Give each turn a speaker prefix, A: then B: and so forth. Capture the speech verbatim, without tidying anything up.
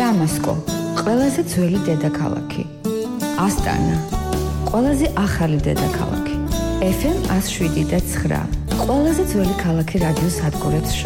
A: დამასკო, ყველაზე ძველი დედაქალაქი. ასტანა, ყველაზე ახალი დედაქალაქი. ეფ ემ one oh seven და nine, ყველაზე ძველი ქალაქი რადიოს სადგურებს შორის.